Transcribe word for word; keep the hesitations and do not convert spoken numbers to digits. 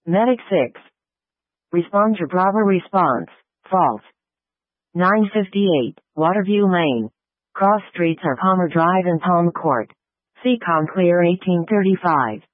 Medic six. Respond to proper response. False. nine fifty-eight, Waterview Lane. Cross streets are Palmer Drive and Palm Court. Seacom clear eighteen thirty-five.